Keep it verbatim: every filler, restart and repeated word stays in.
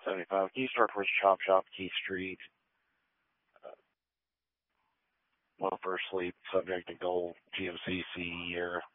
seventy-five. Key Store towards Chop Shop, Key Street. Uh, well, for sleep, subject to goal, G M C C year.